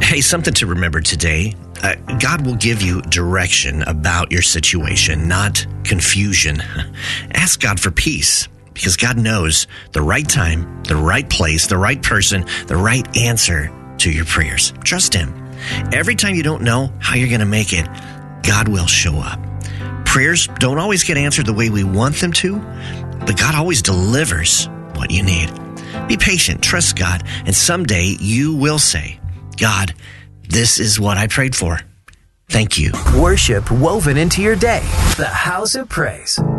Hey, something to remember today. God will give you direction about your situation, not confusion. Ask God for peace, because God knows the right time, the right place, the right person, the right answer to your prayers. Trust Him. Every time you don't know how you're going to make it, God will show up. Prayers don't always get answered the way we want them to, but God always delivers what you need. Be patient, trust God, and someday you will say, God, this is what I prayed for. Thank you. Worship woven into your day. The House of Praise.